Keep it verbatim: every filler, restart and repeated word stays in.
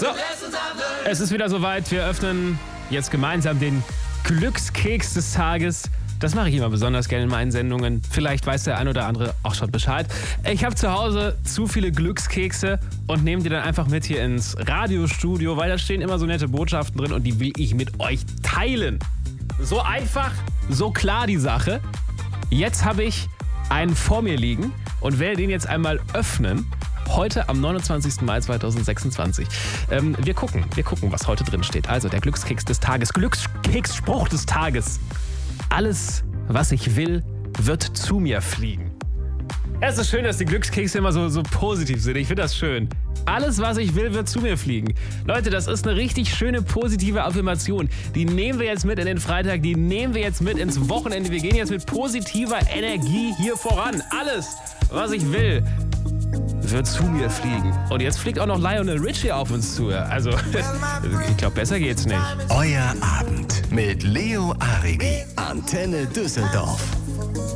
So, es ist wieder soweit. Wir öffnen jetzt gemeinsam den Glückskeks des Tages. Das mache ich immer besonders gerne in meinen Sendungen. Vielleicht weiß der ein oder andere auch schon Bescheid. Ich habe zu Hause zu viele Glückskekse und nehme die dann einfach mit hier ins Radiostudio, weil da stehen immer so nette Botschaften drin und die will ich mit euch teilen. So einfach, so klar die Sache. Jetzt habe ich einen vor mir liegen und werde den jetzt einmal öffnen. Heute am neunundzwanzigsten Mai zweitausendsechsundzwanzig. Ähm, wir gucken, wir gucken, was heute drin steht. Also der Glückskeks des Tages, Glückskeksspruch des Tages. Alles, was ich will, wird zu mir fliegen. Es ist schön, dass die Glückskekse immer so, so positiv sind. Ich finde das schön. Alles, was ich will, wird zu mir fliegen. Leute, das ist eine richtig schöne, positive Affirmation. Die nehmen wir jetzt mit in den Freitag, die nehmen wir jetzt mit ins Wochenende. Wir gehen jetzt mit positiver Energie hier voran. Alles, was ich will, wird zu mir fliegen. Und jetzt fliegt auch noch Lionel Richie auf uns zu. Also, ich glaube, besser geht's nicht. Euer Abend mit Leo Arigi. Antenne Düsseldorf.